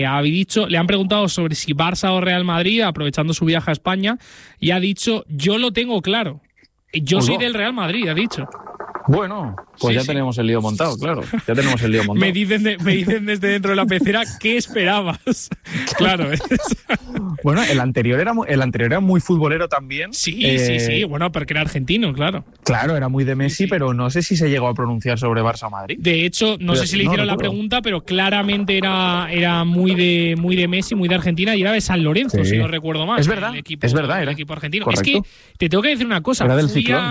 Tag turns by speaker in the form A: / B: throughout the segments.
A: Le han preguntado sobre si Barça o Real Madrid, aprovechando su viaje a España, y ha dicho, yo lo tengo claro. Yo soy del Real Madrid, ha dicho.
B: Bueno, pues ya tenemos el lío montado, claro. Ya tenemos el lío montado.
A: Me dicen desde dentro de la pecera, ¿qué esperabas? Claro.
B: Bueno, el anterior era muy futbolero también.
A: Sí. Bueno, porque era argentino, claro.
B: Claro, era muy de Messi, pero no sé si se llegó a pronunciar sobre Barça o Madrid.
A: De hecho, no sé si le hicieron la pregunta, pero claramente era muy de Messi, muy de Argentina, y era de San Lorenzo, si no recuerdo mal.
B: Es verdad,
A: el equipo argentino.
B: Correcto.
A: Es que te tengo que decir una cosa.
B: Era del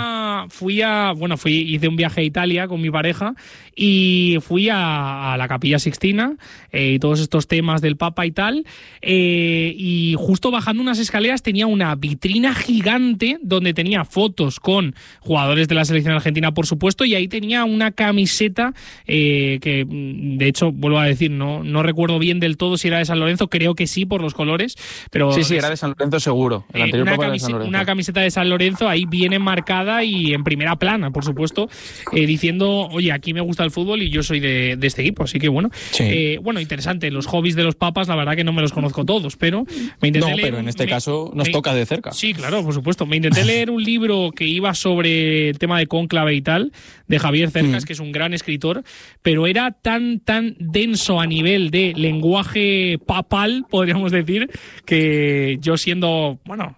A: hice un viaje a Italia con mi pareja y fui a la Capilla Sixtina y todos estos temas del Papa y tal, y justo bajando unas escaleras tenía una vitrina gigante donde tenía fotos con jugadores de la selección argentina, por supuesto, y ahí tenía una camiseta que, de hecho, vuelvo a decir, no recuerdo bien del todo si era de San Lorenzo, creo que sí por los colores, pero
B: sí, era de San Lorenzo seguro. El anterior Papa era de San Lorenzo.
A: Una camiseta de San Lorenzo ahí bien enmarcada y en primera plana, por supuesto, diciendo, oye, aquí me gusta el fútbol y yo soy de este equipo, así que bueno.
B: Sí.
A: Bueno, interesante, los hobbies de los papas, la verdad que no me los conozco todos, pero me intenté leer...
B: pero en este caso nos toca de cerca.
A: Sí, claro, por supuesto. Me intenté leer un libro que iba sobre el tema de cónclave y tal, de Javier Cercas, que es un gran escritor, pero era tan denso a nivel de lenguaje papal, podríamos decir, que yo siendo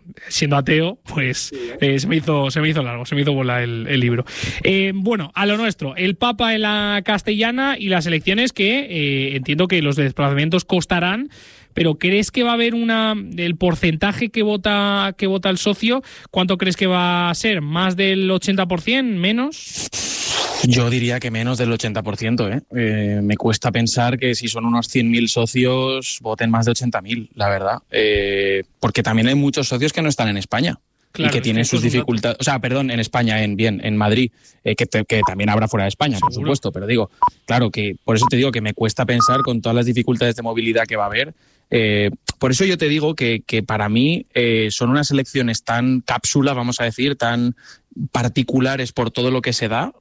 A: ateo, pues se me hizo largo, se me hizo bola el libro. Bueno, a lo nuestro, el Papa en la Castellana y las elecciones que entiendo que los desplazamientos costarán, pero ¿crees que va a haber el porcentaje que vota el socio? ¿Cuánto crees que va a ser? ¿Más del 80%? ¿Menos?
B: Yo diría que menos del 80%, me cuesta pensar que si son unos 100.000 socios voten más de 80.000, la verdad. Porque también hay muchos socios que no están en España. Claro, y que tienen sus dificultades, en España, en Madrid, que también habrá fuera de España, por supuesto, pero digo, claro, que por eso te digo que me cuesta pensar con todas las dificultades de movilidad que va a haber. Por eso yo te digo que para mí son unas elecciones tan cápsula, vamos a decir, tan particulares por todo lo que se da,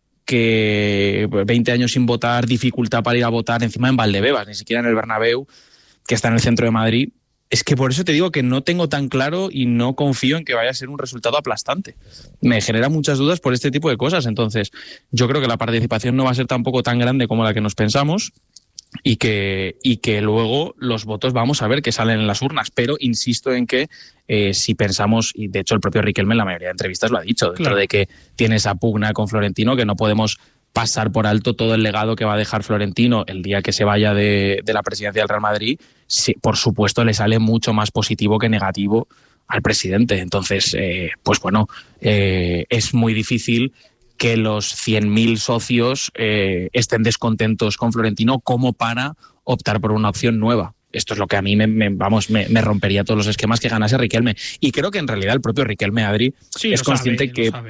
B: que 20 años sin votar, dificultad para ir a votar encima en Valdebebas, ni siquiera en el Bernabéu, que está en el centro de Madrid. Es que por eso te digo que no tengo tan claro y no confío en que vaya a ser un resultado aplastante. Me genera muchas dudas por este tipo de cosas. Entonces, yo creo que la participación no va a ser tampoco tan grande como la que nos pensamos y que luego los votos vamos a ver que salen en las urnas. Pero insisto en que si pensamos, y de hecho el propio Riquelme en la mayoría de entrevistas lo ha dicho, dentro de que tiene esa pugna con Florentino, que no podemos pasar por alto todo el legado que va a dejar Florentino el día que se vaya de la presidencia del Real Madrid. Sí, por supuesto le sale mucho más positivo que negativo al presidente. Entonces, es muy difícil que los 100.000 socios estén descontentos con Florentino como para optar por una opción nueva. Esto es lo que a mí me rompería todos los esquemas que ganase Riquelme. Y creo que en realidad el propio Riquelme, Adri, es consciente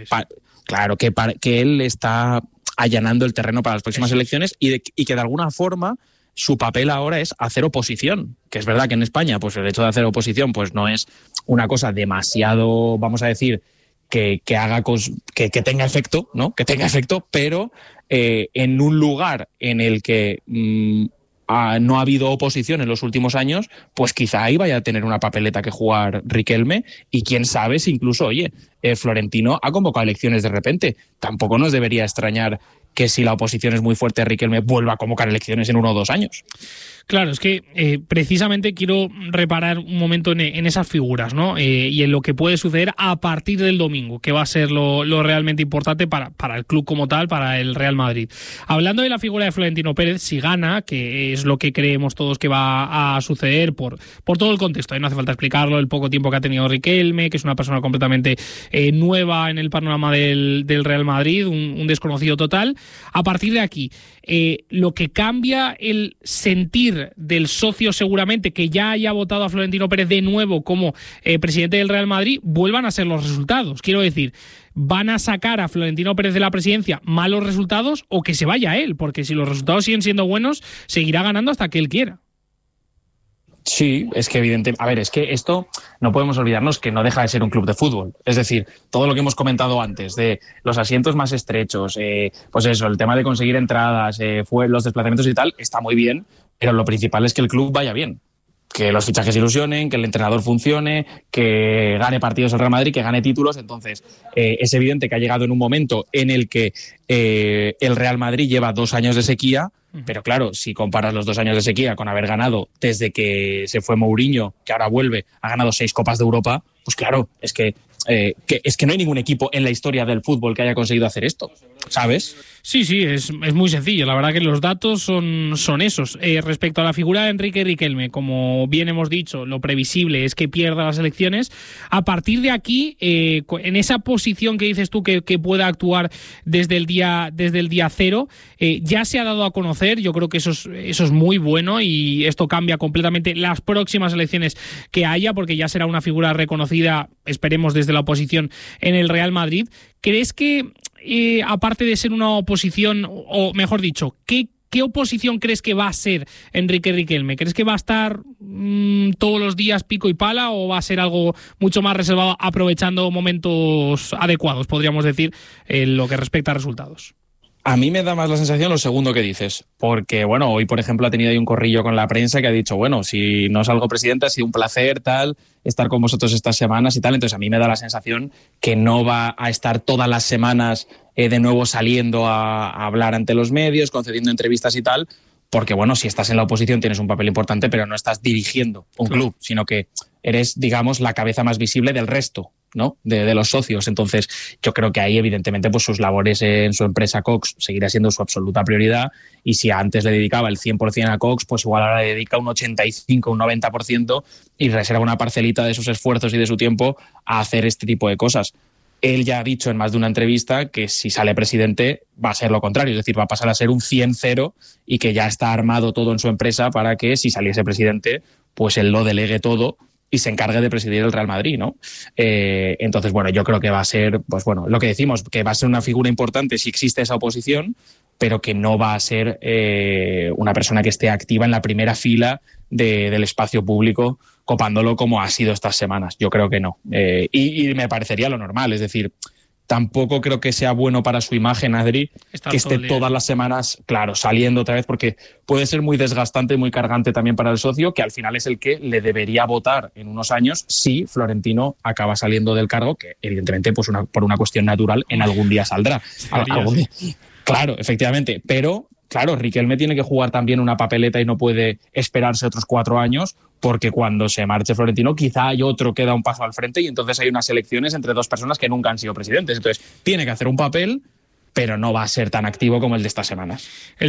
B: que él está allanando el terreno para las próximas elecciones y que de alguna forma su papel ahora es hacer oposición, que es verdad que en España pues el hecho de hacer oposición pues no es una cosa demasiado, vamos a decir, que haga que tenga efecto, ¿no? Que tenga efecto, pero en un lugar en el que no ha habido oposición en los últimos años, pues quizá ahí vaya a tener una papeleta que jugar Riquelme, y quién sabe si incluso, Florentino ha convocado elecciones de repente. Tampoco nos debería extrañar que si la oposición es muy fuerte, Riquelme vuelva a convocar elecciones en 1 o 2 años.
A: Claro, es que precisamente quiero reparar un momento en esas figuras, ¿no? Y en lo que puede suceder a partir del domingo, que va a ser lo realmente importante para el club como tal, para el Real Madrid. Hablando de la figura de Florentino Pérez, si gana, que es lo que creemos todos que va a suceder por todo el contexto, no hace falta explicarlo, el poco tiempo que ha tenido Riquelme, que es una persona completamente nueva en el panorama del Real Madrid, un desconocido total. A partir de aquí, lo que cambia el sentir del socio seguramente que ya haya votado a Florentino Pérez de nuevo como presidente del Real Madrid, vuelvan a ser los resultados. Quiero decir, ¿van a sacar a Florentino Pérez de la presidencia malos resultados o que se vaya él? Porque si los resultados siguen siendo buenos, seguirá ganando hasta que él quiera.
B: Sí, es que evidentemente, es que esto no podemos olvidarnos que no deja de ser un club de fútbol. Es decir, todo lo que hemos comentado antes de los asientos más estrechos, pues eso, el tema de conseguir entradas, los desplazamientos y tal, está muy bien, pero lo principal es que el club vaya bien. que los fichajes ilusionen, que el entrenador funcione, que gane partidos el Real Madrid, que gane títulos. Entonces, es evidente que ha llegado en un momento en el que el Real Madrid lleva 2 años de sequía, pero claro, si comparas los 2 años de sequía con haber ganado desde que se fue Mourinho, que ahora vuelve, ha ganado 6 Copas de Europa, pues claro, es que no hay ningún equipo en la historia del fútbol que haya conseguido hacer esto, ¿sabes?
A: Sí, es muy sencillo. La verdad que los datos son esos. Respecto a la figura de Enrique Riquelme, como bien hemos dicho, lo previsible es que pierda las elecciones. A partir de aquí, en esa posición que dices tú que pueda actuar desde el día cero, ya se ha dado a conocer. Yo creo que eso es muy bueno y esto cambia completamente las próximas elecciones que haya, porque ya será una figura reconocida, esperemos, desde la oposición en el Real Madrid. ¿Crees que, aparte de ser una oposición, o mejor dicho, ¿qué oposición crees que va a ser Enrique Riquelme? ¿Crees que va a estar todos los días pico y pala o va a ser algo mucho más reservado, aprovechando momentos adecuados, podríamos decir, en lo que respecta a resultados?
B: A mí me da más la sensación lo segundo que dices, porque bueno, hoy por ejemplo ha tenido ahí un corrillo con la prensa que ha dicho, bueno, si no salgo presidente ha sido un placer tal estar con vosotros estas semanas y tal. Entonces a mí me da la sensación que no va a estar todas las semanas de nuevo saliendo a hablar ante los medios, concediendo entrevistas y tal, porque bueno, si estás en la oposición tienes un papel importante, pero no estás dirigiendo un club, sino que eres, digamos, la cabeza más visible del resto, ¿no? De los socios. Entonces, yo creo que ahí, evidentemente, pues sus labores en su empresa Cox seguirá siendo su absoluta prioridad, y si antes le dedicaba el 100% a Cox, pues igual ahora le dedica un 85%, un 90% y reserva una parcelita de sus esfuerzos y de su tiempo a hacer este tipo de cosas. Él ya ha dicho en más de una entrevista que si sale presidente va a ser lo contrario, es decir, va a pasar a ser un 100-0 y que ya está armado todo en su empresa para que si saliese presidente, pues él lo delegue todo y se encargue de presidir el Real Madrid, ¿no? Entonces, bueno, yo creo que va a ser, pues bueno, lo que decimos, que va a ser una figura importante si existe esa oposición, pero que no va a ser una persona que esté activa en la primera fila del espacio público, copándolo como ha sido estas semanas. Yo creo que no. Y me parecería lo normal, es decir, tampoco creo que sea bueno para su imagen, Adri, que esté todas las semanas, claro, saliendo otra vez, porque puede ser muy desgastante y muy cargante también para el socio, que al final es el que le debería votar en unos años si Florentino acaba saliendo del cargo, que evidentemente pues por una cuestión natural en algún día saldrá. Algún día. Claro, efectivamente, pero claro, Riquelme tiene que jugar también una papeleta y no puede esperarse otros 4 años, porque cuando se marche Florentino quizá hay otro que da un paso al frente y entonces hay unas elecciones entre 2 personas que nunca han sido presidentes. Entonces tiene que hacer un papel, pero no va a ser tan activo como el de estas semanas.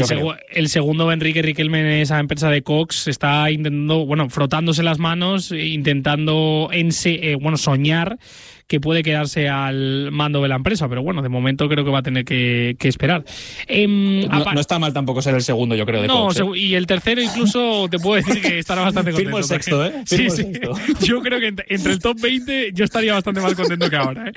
A: El segundo Enrique Riquelme en esa empresa de Cox está intentando, frotándose las manos, intentando soñar que puede quedarse al mando de la empresa, pero bueno, de momento creo que va a tener que esperar.
B: No está mal tampoco ser el segundo, yo creo, de Cox.
A: Y el tercero incluso te puedo decir que estará bastante contento.
B: Firmo el sexto, ¿eh?
A: Sí. Yo creo que entre el top 20 yo estaría bastante más contento que ahora,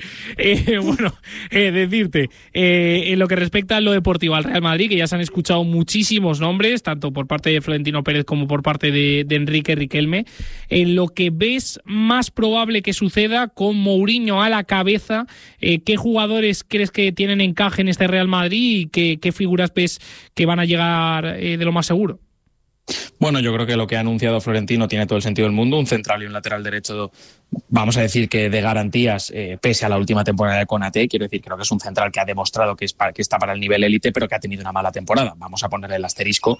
A: decirte, en lo que respecta a lo deportivo, al Real Madrid, que ya se han escuchado muchísimos nombres, tanto por parte de Florentino Pérez como por parte de Enrique Riquelme, en lo que ves más probable que suceda con Mourinho a la cabeza, ¿qué jugadores crees que tienen encaje en este Real Madrid y qué figuras ves que van a llegar de lo más seguro?
B: Bueno, yo creo que lo que ha anunciado Florentino tiene todo el sentido del mundo, un central y un lateral derecho, vamos a decir que de garantías, pese a la última temporada de Konaté. Quiero decir, creo que es un central que ha demostrado que está para el nivel élite, pero que ha tenido una mala temporada. Vamos a ponerle el asterisco,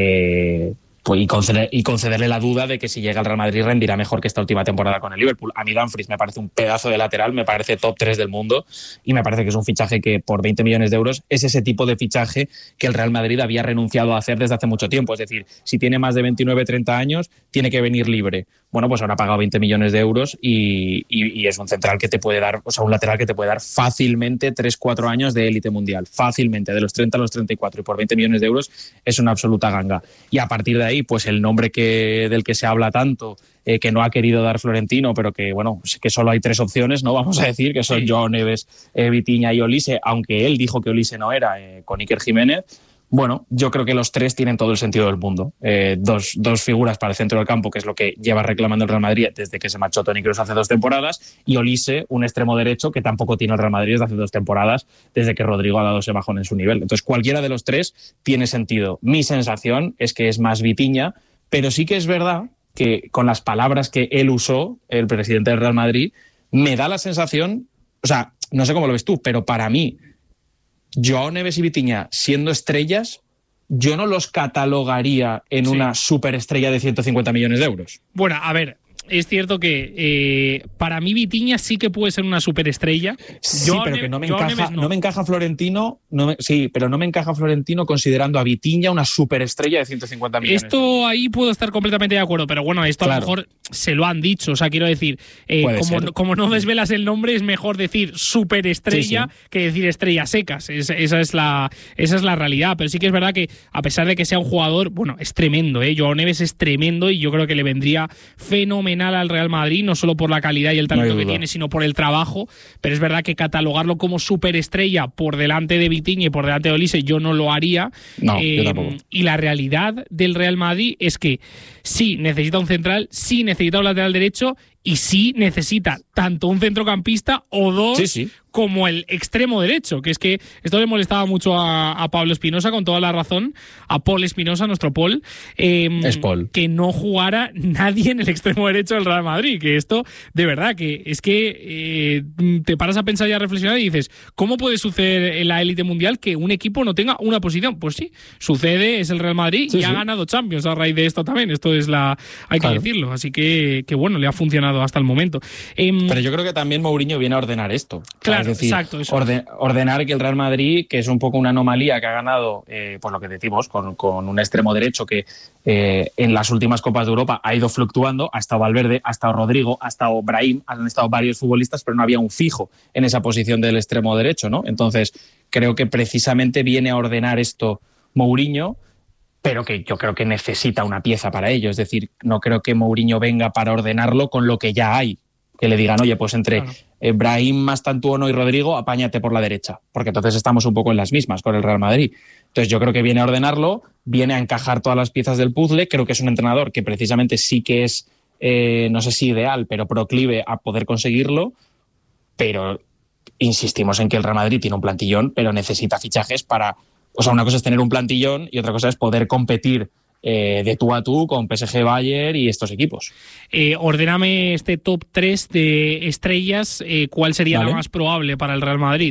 B: y concederle la duda de que si llega al Real Madrid rendirá mejor que esta última temporada con el Liverpool. A mí Dumfries me parece un pedazo de lateral, me parece top 3 del mundo y me parece que es un fichaje que por 20 millones de euros es ese tipo de fichaje que el Real Madrid había renunciado a hacer desde hace mucho tiempo. Es decir, si tiene más de 29-30 años, tiene que venir libre. Bueno, pues ahora ha pagado 20 millones de euros y es un central que te puede dar, un lateral que te puede dar fácilmente 3-4 años de élite mundial. Fácilmente, de los 30 a los 34, y por 20 millones de euros es una absoluta ganga. Y a partir de ahí, pues el nombre del que se habla tanto, que no ha querido dar Florentino, pero que que solo hay 3 opciones, ¿no? Vamos a decir, que son Joao Neves, Vitinha y Olise, aunque él dijo que Olise no era, con Iker Jiménez. Bueno, yo creo que los 3 tienen todo el sentido del mundo. Dos figuras para el centro del campo, que es lo que lleva reclamando el Real Madrid desde que se marchó Toni Kroos hace 2 temporadas, y Olise, un extremo derecho que tampoco tiene el Real Madrid desde hace 2 temporadas, desde que Rodrigo ha dado ese bajón en su nivel. Entonces, cualquiera de los 3 tiene sentido. Mi sensación es que es más Vitinha, pero sí que es verdad que con las palabras que él usó, el presidente del Real Madrid, me da la sensación, o sea, no sé cómo lo ves tú, pero para mí, Joao Neves y Vitinha siendo estrellas, yo no los catalogaría en una superestrella de 150 millones de euros.
A: Bueno, a ver, es cierto que para mí Vitinha sí que puede ser una superestrella.
B: Sí, pero que no me encaja Florentino. Pero no me encaja Florentino considerando a Vitinha una superestrella de 150 millones.
A: Esto ahí puedo estar completamente de acuerdo, pero bueno, esto a lo mejor se lo han dicho. O sea, quiero decir, como no desvelas el nombre, es mejor decir superestrella que decir estrellas secas. Esa es la realidad. Pero sí que es verdad que, a pesar de que sea un jugador, bueno, es tremendo, Joao Neves es tremendo y yo creo que le vendría fenomenal al Real Madrid, no solo por la calidad y el talento que tiene, sino por el trabajo. Pero es verdad que catalogarlo como superestrella por delante de Vitinha y por delante de Olise, yo no lo haría.
B: No, yo tampoco.
A: Y la realidad del Real Madrid es que sí necesita un central, sí necesita un lateral derecho y sí necesita tanto un centrocampista o dos como el extremo derecho, que es que esto le molestaba mucho a Pablo Espinosa, con toda la razón, a Paul Espinosa, nuestro Paul,
B: es Paul,
A: que no jugara nadie en el extremo derecho del Real Madrid, que esto, de verdad, que es que te paras a pensar y a reflexionar y dices, ¿cómo puede suceder en la élite mundial que un equipo no tenga una posición? Pues sí, sucede, es el Real Madrid y ha ganado Champions a raíz de esto también, esto es hay que decirlo, así que bueno, le ha funcionado hasta el momento.
B: Pero yo creo que también Mourinho viene a ordenar esto.
A: Claro,
B: es decir,
A: exacto. Eso
B: ordenar que el Real Madrid, que es un poco una anomalía que ha ganado, por lo que decimos, con un extremo derecho que en las últimas Copas de Europa ha ido fluctuando, ha estado Valverde, ha estado Rodrigo, ha estado Brahim, han estado varios futbolistas, pero no había un fijo en esa posición del extremo derecho, ¿no? Entonces, creo que precisamente viene a ordenar esto Mourinho, pero que yo creo que necesita una pieza para ello. Es decir, no creo que Mourinho venga para ordenarlo con lo que ya hay. Que le digan, oye, pues entre Brahim, Mastantuono y Rodrigo, apáñate por la derecha. Porque entonces estamos un poco en las mismas con el Real Madrid. Entonces yo creo que viene a ordenarlo, viene a encajar todas las piezas del puzzle. Creo que es un entrenador que precisamente sí que es, no sé si ideal, pero proclive a poder conseguirlo. Pero insistimos en que el Real Madrid tiene un plantillón, pero necesita fichajes para... O sea, una cosa es tener un plantillón y otra cosa es poder competir de tú a tú con PSG, Bayern y estos equipos.
A: Ordéname este top 3 de estrellas. ¿Cuál sería la más probable para el Real Madrid?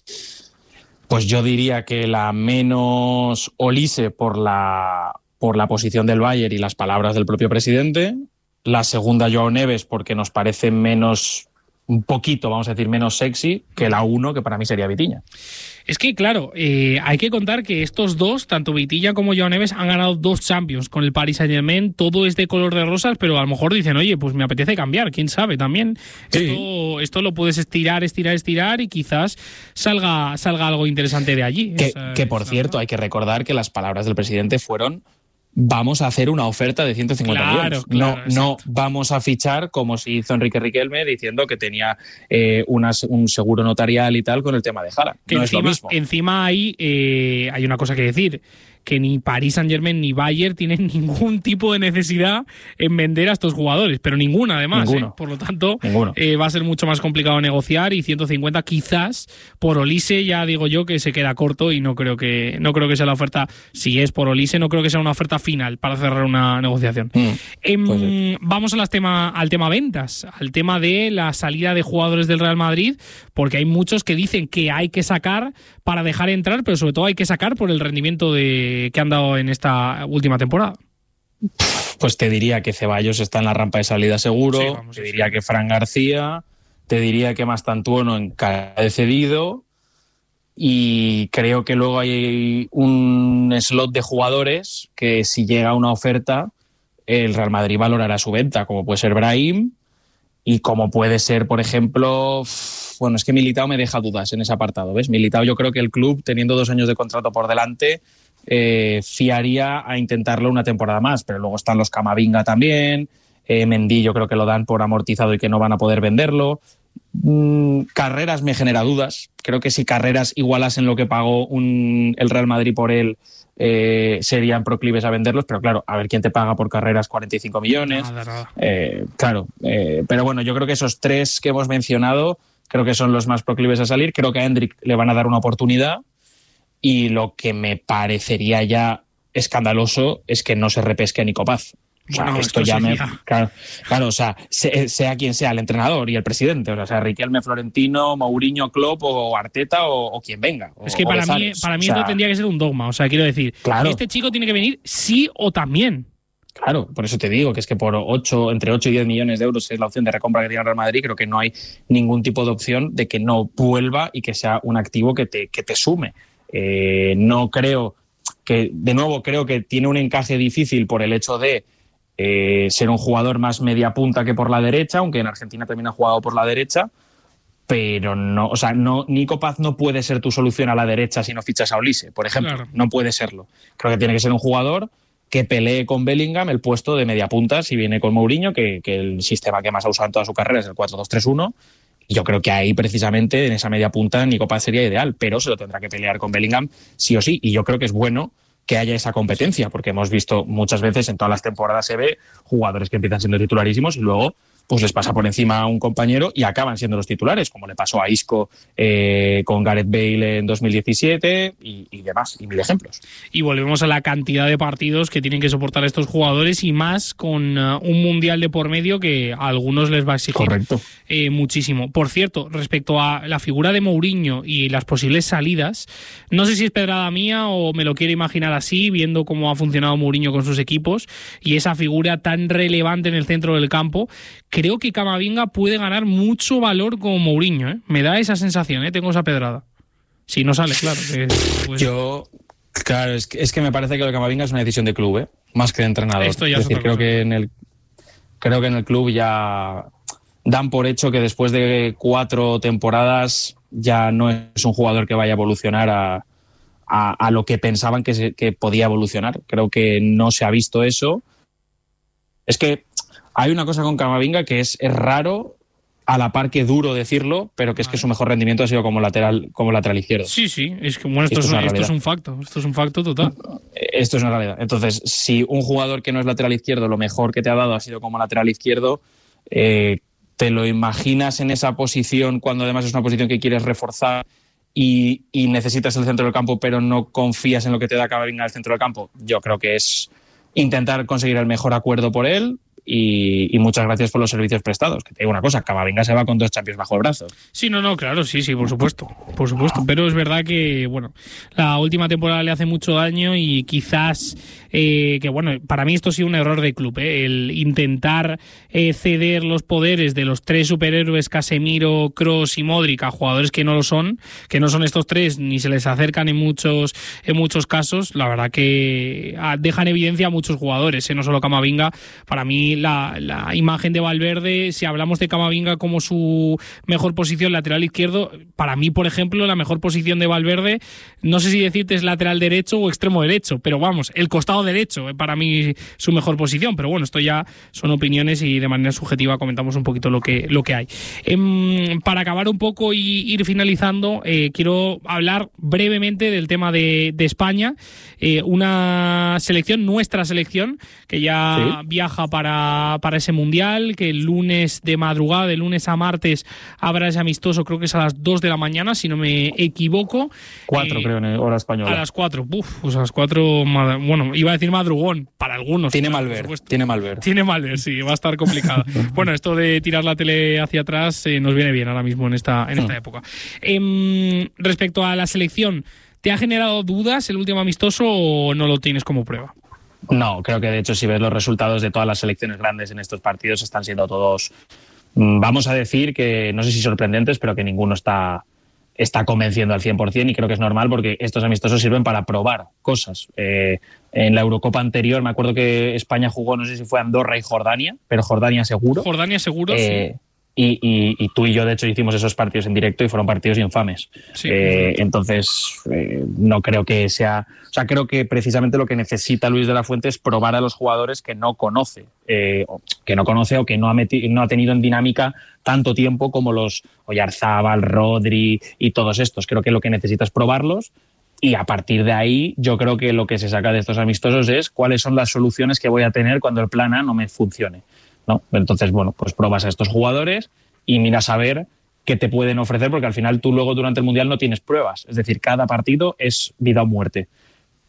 B: Pues yo diría que la menos Olise por la posición del Bayern y las palabras del propio presidente. La segunda, Joao Neves, porque nos parece un poquito, vamos a decir, menos sexy que la 1, que para mí sería Vitinha.
A: Es que, claro, hay que contar que estos dos, tanto Vitinha como Joao Neves, han ganado 2 Champions con el Paris Saint-Germain. Todo es de color de rosas, pero a lo mejor dicen, oye, pues me apetece cambiar, quién sabe también. Sí. Esto lo puedes estirar y quizás salga algo interesante de allí.
B: Que por cierto, hay que recordar que las palabras del presidente fueron: vamos a hacer una oferta de 150 millones. No vamos a fichar como si hizo Enrique Riquelme diciendo que tenía un seguro notarial y tal con el tema de Haaland.
A: Que
B: no
A: encima,
B: es lo mismo.
A: Encima hay una cosa que decir, que ni Paris Saint-Germain ni Bayern tienen ningún tipo de necesidad en vender a estos jugadores, pero ninguna además. Por lo tanto, va a ser mucho más complicado negociar y 150 quizás por Olise, ya digo yo que se queda corto y no creo que sea la oferta. Si es por Olise, no creo que sea una oferta final para cerrar una negociación. Vamos al tema ventas, al tema de la salida de jugadores del Real Madrid, porque hay muchos que dicen que hay que sacar para dejar entrar, pero sobre todo hay que sacar por el rendimiento que han dado en esta última temporada.
B: Pues te diría que Ceballos está en la rampa de salida seguro, te diría que Fran García, te diría que Mastantuono en cara de cedido, y creo que luego hay un slot de jugadores que si llega una oferta el Real Madrid valorará su venta, como puede ser Brahim y como puede ser, por ejemplo, bueno, es que Militao me deja dudas en ese apartado, ¿ves? Militao, yo creo que el club, teniendo 2 años de contrato por delante, fiaría a intentarlo una temporada más, pero luego están los Camavinga también, Mendy yo creo que lo dan por amortizado y que no van a poder venderlo. Carreras me genera dudas, creo que si Carreras igualasen lo que pagó el Real Madrid por él, serían proclives a venderlos, pero claro, a ver quién te paga por Carreras 45 millones. Pero bueno, yo creo que esos 3 que hemos mencionado creo que son los más proclives a salir. Creo que a Endrick le van a dar una oportunidad y lo que me parecería ya escandaloso es que no se repesque a Nico Paz. O sea,
A: Bueno,
B: esto ya claro, o sea, sea quien sea el entrenador y el presidente, o sea Riquelme, Florentino, Mourinho, Klopp o Arteta o quien venga.
A: Es que para mí esto tendría que ser un dogma. O sea, quiero decir, claro, este chico tiene que venir sí o también.
B: Claro, por eso te digo que es que por entre 8 y 10 millones de euros es la opción de recompra que tiene el Real Madrid. Creo que no hay ningún tipo de opción de que no vuelva y que sea un activo que te sume. No creo que, de nuevo, creo que tiene un encaje difícil por el hecho de ser un jugador más media punta que por la derecha, aunque en Argentina también ha jugado por la derecha, pero no, o sea, Nico Paz no puede ser tu solución a la derecha si no fichas a Olise, por ejemplo. Claro. No puede serlo. Creo que tiene que ser un jugador que pelee con Bellingham el puesto de media punta si viene con Mourinho, que el sistema que más ha usado en toda su carrera es el 4-2-3-1. Y yo creo que ahí, precisamente, en esa media punta, Nico Paz sería ideal, pero se lo tendrá que pelear con Bellingham sí o sí. Y yo creo que es bueno que haya esa competencia, porque hemos visto muchas veces en todas las temporadas se ve jugadores que empiezan siendo titularísimos y luego pues les pasa por encima a un compañero y acaban siendo los titulares, como le pasó a Isco con Gareth Bale en 2017 y demás, y mil ejemplos.
A: Y volvemos a la cantidad de partidos que tienen que soportar estos jugadores y más con un mundial de por medio que a algunos les va a exigir muchísimo. Por cierto, respecto a la figura de Mourinho y las posibles salidas, no sé si es pedrada mía o me lo quiero imaginar así, viendo cómo ha funcionado Mourinho con sus equipos y esa figura tan relevante en el centro del campo. Creo que Camavinga puede ganar mucho valor como Mourinho, ¿eh? Me da esa sensación, ¿eh? Tengo esa pedrada. Si no sale, claro.
B: Claro, es que me parece que lo de Camavinga es una decisión de club, ¿eh? Más que de entrenador.
A: Esto ya
B: es decir, creo que en el club ya dan por hecho que después de 4 temporadas ya no es un jugador que vaya a evolucionar a lo que pensaban que podía evolucionar. Creo que no se ha visto eso. Es que hay una cosa con Camavinga que es raro, a la par que duro decirlo, pero que es que su mejor rendimiento ha sido como lateral izquierdo.
A: Sí, es que bueno, esto es un facto. Esto es un facto total.
B: Esto es una realidad. Entonces, si un jugador que no es lateral izquierdo, lo mejor que te ha dado ha sido como lateral izquierdo, te lo imaginas en esa posición cuando además es una posición que quieres reforzar y necesitas el centro del campo, pero no confías en lo que te da Camavinga al centro del campo. Yo creo que es intentar conseguir el mejor acuerdo por él. Y muchas gracias por los servicios prestados. Que te digo una cosa, Camavinga se va con 2 Champions bajo el brazo.
A: Sí, claro, sí, por supuesto. Pero es verdad que, bueno, la última temporada le hace mucho daño y quizás, que bueno, para mí esto ha sido un error de club, el intentar ceder los poderes de los 3 superhéroes, Casemiro, Kroos y Modric, a jugadores que no son estos 3, ni se les acercan en muchos casos. La verdad que dejan evidencia a muchos jugadores, no solo Camavinga. Para mí la imagen de Valverde, si hablamos de Camavinga como su mejor posición lateral izquierdo, para mí, por ejemplo, la mejor posición de Valverde, no sé si decirte es lateral derecho o extremo derecho, pero vamos, el costado derecho para mí su mejor posición, pero bueno, esto ya son opiniones y de manera subjetiva comentamos un poquito lo que hay. Para acabar un poco y ir finalizando, quiero hablar brevemente del tema de España, una selección, nuestra selección, que ya viaja para ese mundial, que el lunes de madrugada, de lunes a martes, habrá ese amistoso, creo que es a las 2 de la mañana, si no me equivoco.
B: 4 creo, en hora española.
A: A las 4, pues a las 4, bueno, iba a decir madrugón, para algunos.
B: Tiene mal ver,
A: sí, va a estar complicado. Bueno, esto de tirar la tele hacia atrás nos viene bien ahora mismo en esta época. Respecto a la selección, ¿te ha generado dudas el último amistoso o no lo tienes como prueba?
B: No, creo que de hecho si ves los resultados de todas las selecciones grandes en estos partidos están siendo todos, vamos a decir que no sé si sorprendentes, pero que ninguno está convenciendo al 100% y creo que es normal porque estos amistosos sirven para probar cosas. En la Eurocopa anterior me acuerdo que España jugó, no sé si fue Andorra y Jordania, pero Jordania seguro.
A: Sí.
B: Y tú y yo, de hecho, hicimos esos partidos en directo y fueron partidos infames.
A: Sí,
B: entonces, no creo que sea... O sea, creo que precisamente lo que necesita Luis de la Fuente es probar a los jugadores que no conoce o que no ha tenido en dinámica tanto tiempo como los Oyarzábal, Rodri y todos estos. Creo que lo que necesita es probarlos y a partir de ahí yo creo que lo que se saca de estos amistosos es cuáles son las soluciones que voy a tener cuando el plan A no me funcione, ¿no? Entonces, bueno, pues pruebas a estos jugadores y miras a ver qué te pueden ofrecer, porque al final tú luego durante el Mundial no tienes pruebas. Es decir, cada partido es vida o muerte.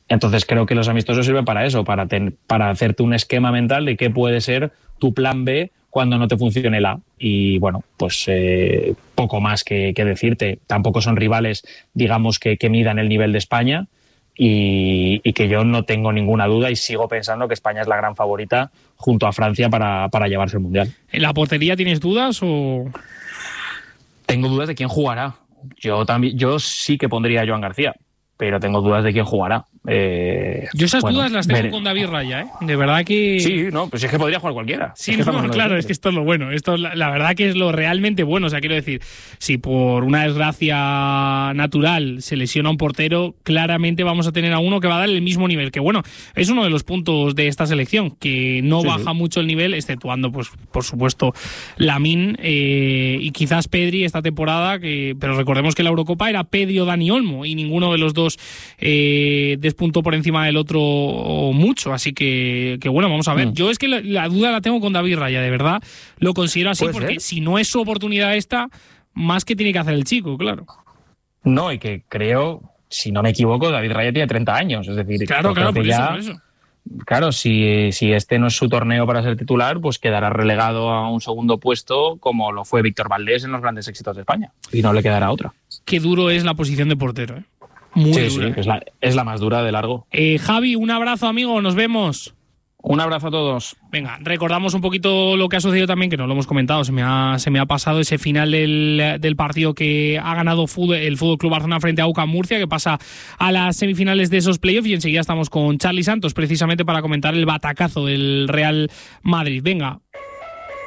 B: Entonces creo que los amistosos sirven para eso, para hacerte un esquema mental de qué puede ser tu plan B cuando no te funcione el A. Y bueno, pues poco más que decirte. Tampoco son rivales, digamos, que midan el nivel de España y que yo no tengo ninguna duda y sigo pensando que España es la gran favorita junto a Francia para llevarse el Mundial.
A: ¿En la portería tienes dudas o...?
B: Tengo dudas de quién jugará. Yo sí que pondría a Joan García, pero tengo dudas de quién jugará.
A: Yo esas dudas las tengo con David Raya, ¿eh? De verdad que...
B: Sí, no, pues es que podría jugar cualquiera.
A: Sí, no, claro, es que esto es lo bueno. Esto la verdad que es lo realmente bueno. O sea, quiero decir, si por una desgracia natural se lesiona un portero, claramente vamos a tener a uno que va a dar el mismo nivel. Que bueno, es uno de los puntos de esta selección, que no baja mucho el nivel, exceptuando, pues, por supuesto, Lamine y quizás Pedri esta temporada, pero recordemos que la Eurocopa era Pedri o Dani Olmo y ninguno de los dos despuntó por encima del otro mucho, así que bueno, vamos a ver. Yo es que la duda la tengo con David Raya, de verdad, lo considero así, porque si no es su oportunidad esta, más que tiene que hacer el chico, claro.
B: No, y que creo, si no me equivoco, David Raya tiene 30 años, es decir...
A: Claro, por eso.
B: Claro, si este no es su torneo para ser titular, pues quedará relegado a un segundo puesto como lo fue Víctor Valdés en los grandes éxitos de España, y no le quedará otra.
A: Qué duro es la posición de portero, ¿eh? Muy dura.
B: Sí, es la más dura de largo.
A: Javi, un abrazo, amigo, nos vemos.
B: Un abrazo a todos.
A: Venga, recordamos un poquito lo que ha sucedido también, que no lo hemos comentado, se me ha pasado ese final del partido que ha ganado el Fútbol Club Barcelona frente a UCAM Murcia, que pasa a las semifinales de esos playoffs, y enseguida estamos con Charly Santos precisamente para comentar el batacazo del Real Madrid. Venga,